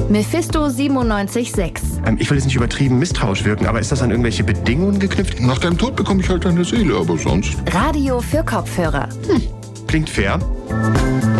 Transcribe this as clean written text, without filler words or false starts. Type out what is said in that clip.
Mephisto 97.6. Ich will jetzt nicht übertrieben misstrauisch wirken, aber ist das an irgendwelche Bedingungen geknüpft? Nach deinem Tod bekomme ich halt deine Seele, aber sonst... Radio für Kopfhörer. Klingt fair.